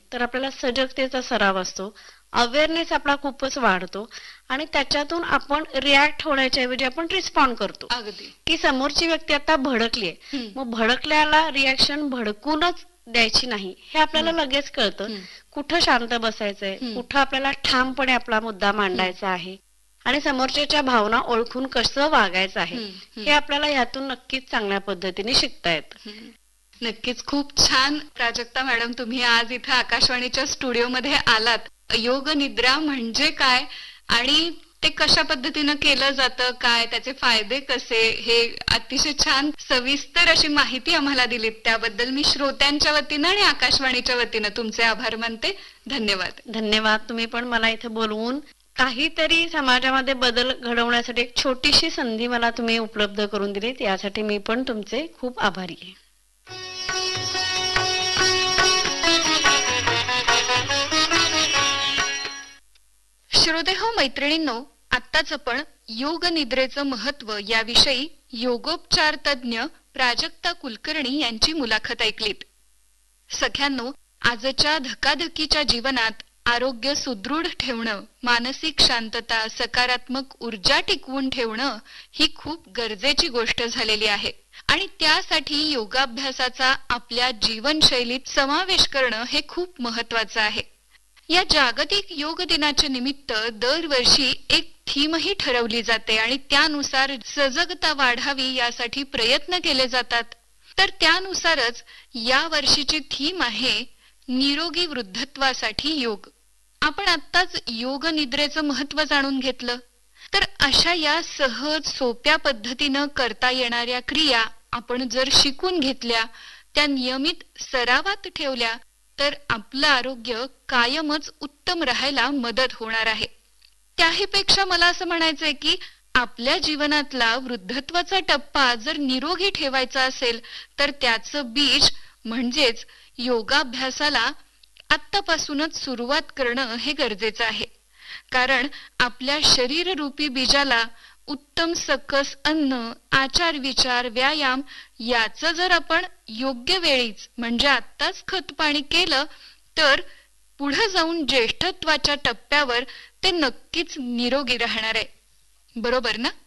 तर आपल्याला सजगतेचा सराव असतो, अवेअरनेस आपला खूपच वाढतो आणि त्याच्यातून आपण रिॲक्ट होण्याच्या ऐवजी आपण रिस्पॉन्ड करतो. अगदी की समोरची व्यक्ती आता भडकली आहे, मग भडकल्याला रिॲक्शन भडकूनच द्यायची नाही हे आपल्याला लगेच कळतं. कुठं शांत बसायचंय, कुठं आपल्याला ठामपणे आपला मुद्दा मांडायचा आहे आणि समोरच्याच्या भावना ओळखून कसं वागायचं आहे हे आपल्याला यातून नक्कीच चांगल्या पद्धतीने शिकता येतं. नक्कीच. खूप छान प्राजक्ता मॅडम, तुम्ही आज इथे आकाशवाणीच्या स्टुडिओमध्ये आलात. योग निद्रा म्हणजे काय आणि ते कशा पद्धतीनं केलं जातं, काय त्याचे फायदे कसे, हे अतिशय छान सविस्तर अशी माहिती आम्हाला दिलीत. त्याबद्दल मी श्रोत्यांच्या वतीनं आणि आकाशवाणीच्या वतीनं तुमचे आभार मानते. धन्यवाद. धन्यवाद. तुम्ही पण मला इथे बोलवून काहीतरी समाजामध्ये बदल घडवण्यासाठी एक छोटीशी संधी मला तुम्ही उपलब्ध करून दिली, यासाठी मी पण तुमचे खूप आभारी आहे. श्रोते हो, मैत्रिणींनो, आत्ताच आपण योग निद्रेचं महत्व याविषयी योगोपचार तज्ज्ञ प्राजक्ता कुलकर्णी यांची मुलाखत ऐकलीत. सख्यांनो, आजच्या धकाधकीच्या जीवनात आरोग्य सुदृढ ठेवणं, मानसिक शांतता, सकारात्मक ऊर्जा टिकवून ठेवणं ही खूप गरजेची गोष्ट झालेली आहे आणि त्यासाठी योगाभ्यासाचा आपल्या जीवनशैलीत समावेश करणं हे खूप महत्वाचं आहे. या जागतिक योग दिनाच्या निमित्त दरवर्षी एक थीमही ठरवली जाते आणि त्यानुसार सजगता वाढावी यासाठी प्रयत्न केले जातात. तर त्यानुसारच या वर्षीची थीम आहे निरोगी वृद्धत्वासाठी योग. आपण आत्ताच योग निद्रेचं महत्व जाणून घेतलं. तर अशा या सहज सोप्या पद्धतीनं करता येणाऱ्या क्रिया आपण जर शिकून घेतल्या, त्या नियमित सरावात ठेवल्या, तर आपलं आरोग्य कायमच उत्तम राहायला मदत होणार आहे. त्याहीपेक्षा मला असं म्हणायचंय की आपल्या जीवनातला वृद्धत्वाचा टप्पा जर निरोगी ठेवायचा असेल, तर त्याचं बीज म्हणजेच योगाभ्यासाला आत्तापासूनच सुरुवात करणं हे गरजेचं आहे. कारण आपल्या शरीररूपी बीजाला उत्तम सकस अन्न, आचार विचार, व्यायाम याचं जर आपण योग्य वेळीच म्हणजे आत्ताच खतपाणी केलं, तर पुढे जाऊन ज्येष्ठत्वाच्या टप्प्यावर ते नक्कीच निरोगी राहणार आहे. बरोबर ना?